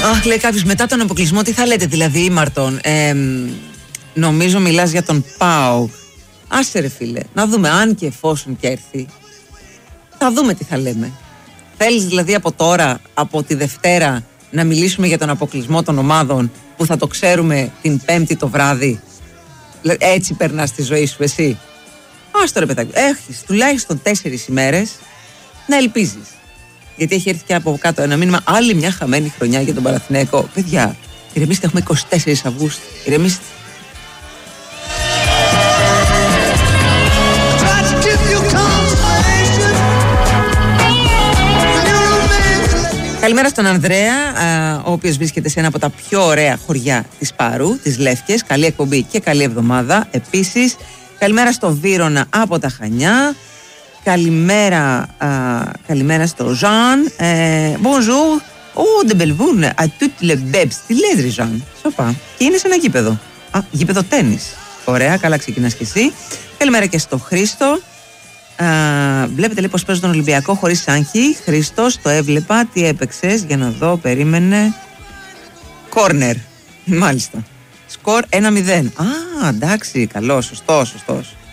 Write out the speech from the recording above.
Αχ, λέει κάποιος, μετά τον αποκλεισμό τι θα λέτε δηλαδή, ήμαρτον? Νομίζω μιλάς για τον ΠΑΟΚ. Άσε ρε φίλε, να δούμε αν και εφόσον και έρθει. Θα δούμε τι θα λέμε. Θέλεις δηλαδή από τώρα, από τη Δευτέρα, να μιλήσουμε για τον αποκλεισμό των ομάδων που θα το ξέρουμε την Πέμπτη το βράδυ? Έτσι περνάς τη ζωή σου εσύ? Ας το ρε παιδάκι, έχεις τουλάχιστον 4 ημέρες να ελπίζεις. Γιατί έχει έρθει και από κάτω ένα μήνυμα, άλλη μια χαμένη χρονιά για τον Παναθηναϊκό. Παιδιά, ηρεμήστε, έχουμε 24 Αυγούστου. Ηρεμήστε. Καλημέρα στον Ανδρέα, ο οποίος βρίσκεται σε ένα από τα πιο ωραία χωριά της Πάρου, της Λεύκες. Καλή εκπομπή και καλή εβδομάδα επίσης. Καλημέρα στο Βύρωνα από τα Χανιά. Καλημέρα στο Ζαν. Bonjour, de Bellevue, à toutes les bebs. Τι λες ρε Ζαν? Σοπα. Και είναι σε ένα γήπεδο. Γήπεδο τένις. Ωραία, καλά ξεκινάς και εσύ. Καλημέρα και στο Χρήστο. Βλέπετε λέει πως παίζω τον Ολυμπιακό χωρίς άγχη. Χρήστος, το έβλεπα. Τι έπαιξες? Για να δω, περίμενε. Κόρνερ. Μάλιστα. Σκορ 1-0. Εντάξει, καλό, σωστός.